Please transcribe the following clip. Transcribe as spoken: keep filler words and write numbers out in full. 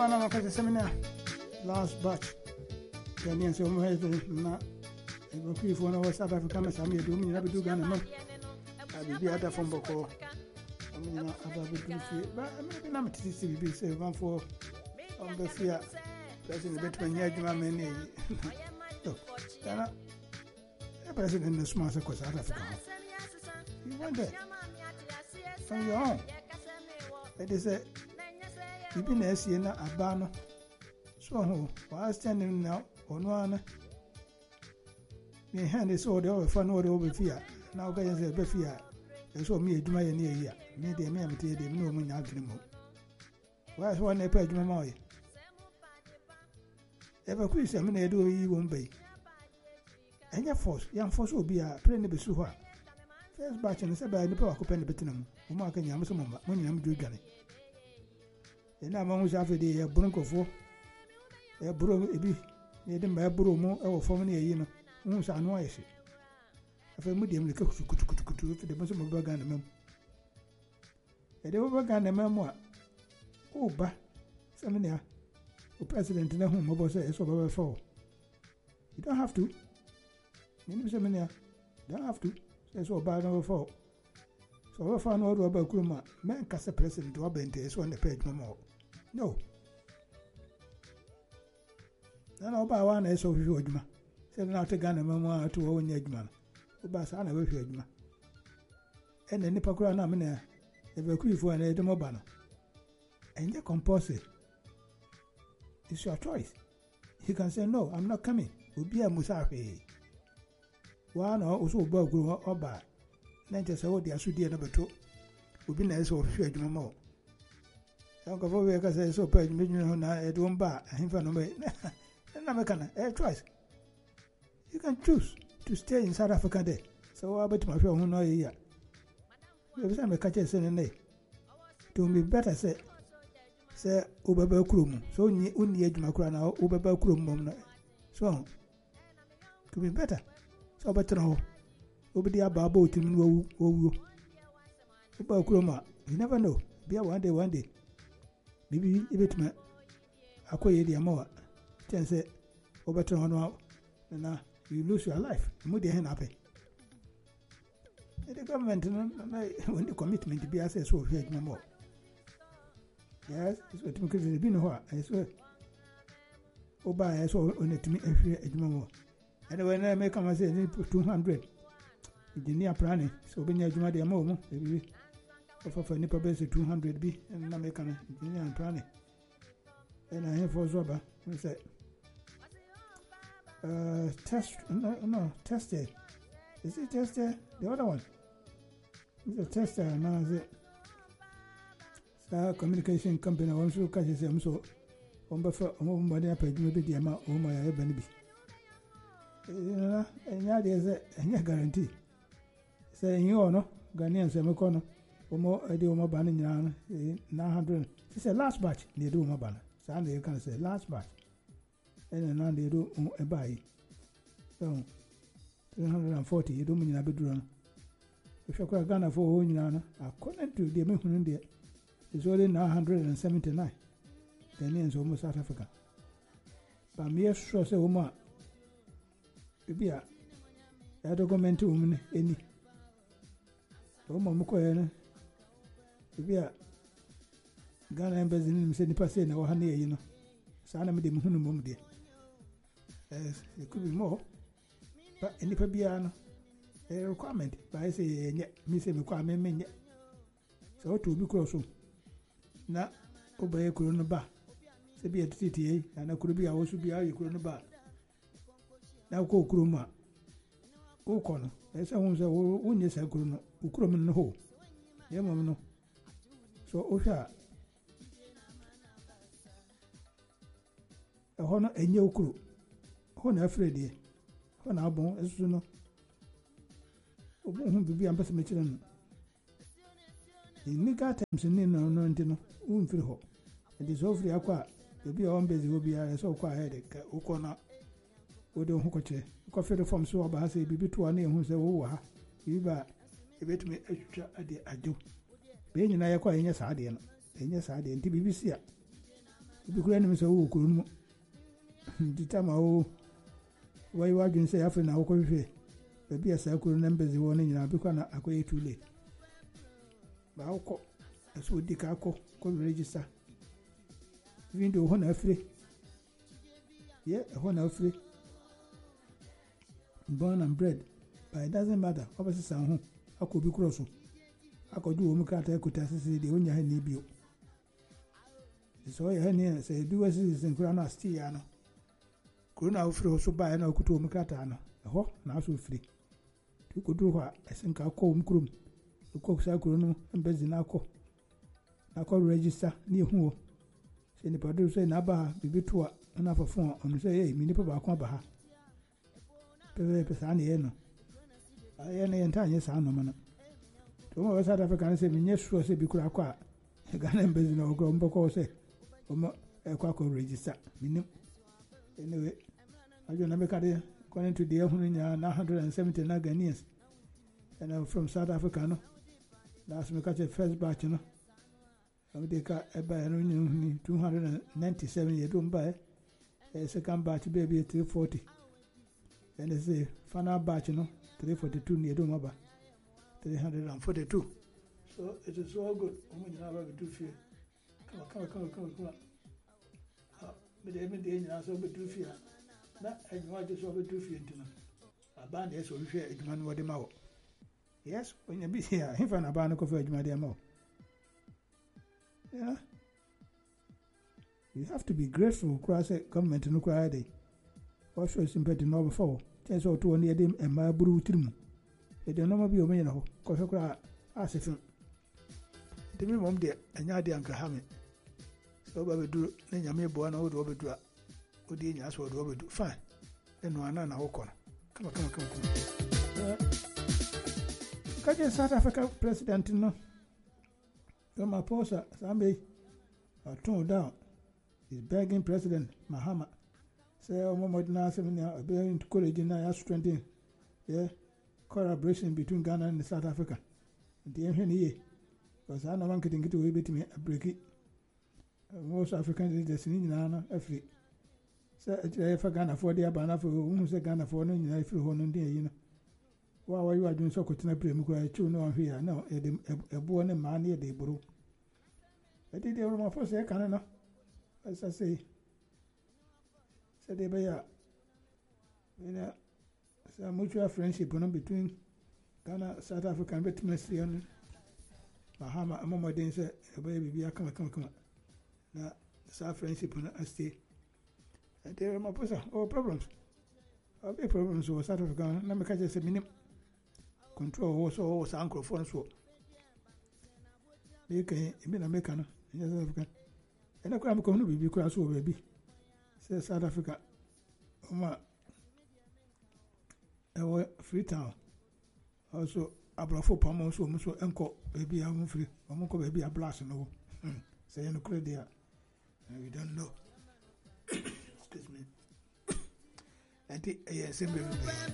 man on a seminar last batch. Ghanaians so mo head na e go free for no South Africa me sam ye do me na be do Ghana no. I be ada from Boko. I mean na aba be do free. But I mean na me titi C B say one for on the fear. President between ya juma me ne. Look, Ghana the president is smart for South Africa. You went there on your own. It is a you been a see na abano. So who was standing now on one. Me hand is all the over fun or over fear. Now guys a be fear. They saw me a juma near here. Me de me am te de no mun agrimu. Why one a page my ever quiz a minute do you won't be. And your force, young force will be a plain be so hard. First batch and said by the power open the betinum, who mark and Yamasoma, when I'm doing Johnny. And I'm almost after the bronco for a bro, a bee, near them by a bro more or for many a year, whom I know I see. I feel medium the cook to the bosom of Bergan the mem. A day over Gan the memoir. Oh, bah, Seminar, the president in the home of us is over four. You don't have to. You Seminar, don't have to. Says what bad over four. So if I know about Kuruma, man cast a president to Abente is on the page no more. No. Then I'll buy one as of your Juma. Said now to Ghana memoir to own Yedman. Ubasana with Yedma. And the Nipakura Namina, if a crew for an Edmobano. And you compose it. It's your choice. He can say, no, I'm not coming. We'll be a Musafi. One or also Bogu or bad. Then just hold the Asudi number two. Would be nice or fear you more. Uncle Vovica says so, pay million at one bar, and him for no way. Never can a choice. You can choose to stay in South Africa day. So I bet my friend who know here. Every time I catch a saying, nay, to be better say, say, Ubaba Krum, so near Uni Macrana, Ubaba Krum, so to be better. So better now. Obedi ababo tim wo wo. Oba Kroma, you never know. Be one day one day. Bibi ibetma akoye dia mawa. Ten say obeto hono na you lose your life. Mu dey hen happen. The government when the commitment be as so here no yes, it's what me crazy be no ho. I swear. Oba so onetimi ehwe adwuma mo. And when I make come say two hundred. Engineer planning, so when you do the move, maybe for Nipa base two hundred B and American engineer and planning. And I have for Zoba, we said, uh, test, no, no, tested. Is it tested? The other one. It's a tester, now is it? Star communication company also catches them so on before a moment by their page, maybe the amount of my benefit. And now there's a guarantee. Saying you know, Ghanaian Semicono, or more idea of my banning nine hundred. She said last batch, they do my banner. Sunday you can say last batch. And then they do a buy. So three hundred forty, you don't mean a bedroom. If you're quite Ghana for one yana, according to the American India, it's only nine hundred seventy-nine. Ghanaians almost South Africa. But me, sure, say, Oma, be a document to woman any. Omo mkoye bia Ghana embassy ni se nipa se na wo ha na yi no sa na me de muhunu mom de yes it could be more but nipa bia no a requirement by say enye me se me kwa me menye so to bi kro so na obaye kro no ba se bia titi yi na kro bia wo so bia yi kro no ba na ko kro ma ko ko no ese hu se wo nye se kro no ukuro min no ho ye mom no so o hwa e hono enye ukuro ho na afred ye ho na abon esu no obo hu bibi ambase me kire no ni ga times ni no no ntino u mfiri ho e de so free akwa ebi o mbezi obi ya so kwa head ka uko na ode hu ko kire ko fere form so ba se bibi to na ehu se wo wa ha biba ebetumi atwa ade ajo be nyina yakwa yenya saade no yenya saade nti bibisi a ebi kura nim sɛ wo kuro no di tama wo wai wadwin sɛ afre na wokɔ hwehwɛ baabi a saa kuro no mbɛdze wɔ no nyinaa bikɔ na akɔyɛ too late ba wokɔ ɛsɛ odi ka akɔ kɔ register even though hɔ na afire yeah ɛhɔ na afire born and bred but it doesn't matter ɔbɛsɛ sa ho akɔ bi kuro so akɔdu wɔ mu krataa kuta sisi deɛ onya ha ne bio sɛ ɔyɛ ha ne sɛ ebi wɔ sisi nkura no asti ya no kuro na ofiri so baa na okutu wɔ mu krataa no ɛhɔ na aso ofiri tu kodu hɔ a ɛsɛ nka akɔ wɔ mu kurom okɔ sa kuro no mbɛzi na akɔ na akɔ register ne ehu wɔ sɛ nipa do sɛ na aba bibi to a na afɔfo a ɔno sɛ ɛyɛ mi nipa baako aba ha pɛpɛ pɛ saa ne yɛ no ayɛ ne yɛn ta nyɛ saa no no to mo South Africa ne sɛ menyɛ sure sɛ bi kura akɔ a Ghana mbɛzi na ɔkɔ mbɔkɔ sɛ ɔmo ɛkɔ akɔ register minim anyway ajo na meka de according to the ehunu nya nine hundred seventy na Ghanaians and I'm from South Africa no last me catch first batch no am de ka e ba no ni two hundred ninety-seven ye do mba e second batch be be three forty and say final batch no three forty-two ni do mba three forty-two so it is all good omo nyina ba be do fie come come come come come ah me de me de nyina so be do fie na enwa je so be do fie ntino aba na eso hwehwe adwuma no wode ma wo yes onya bi here he fa na ba no ko fa adwuma de ma wo yeah you have to be grateful cross government no kwa dey what show sympathy no before tell so to ne dem e ma buru tirimu e de no ma bi o me na ho ko so kra asefin de mi mom de anya de anka ha me so ba be duro na nyame bo na wo do be duro odi nya so do be duro fine eno ana na wo ko no kama kama kama kaje South Africa president no Ramaphosa Sambe uh, toned down is begging President Mahama say omo modina semina be encourage na strengthen yeah collaboration between Ghana and South Africa the ehwe ni ye because ana man kitin kiti we betimi break most African leaders ni nyina na afri say e fa Ghana for the abana for unu say Ghana for no nyina afri ho no ndi yi no wa wa yu adun so kotina prem ko achu no ahwe ya na e de ebo ne ma na e de buru e de de ma for say kan no as I say say de be ya you know some mutual friendship no between Ghana South Africa and between Sierra Mahama amamo den say e be bibia kama kama kama na South friendship no stay e de ma for oh problems oh be problems with South Africa na me ka say minim control also was uncle for so they can be na make no South Africa and I come come no be because so baby say South Africa oma e Freetown also abrafo pamo so so enko baby am free omo ko baby a blast no say no credit we don't know excuse me I think yes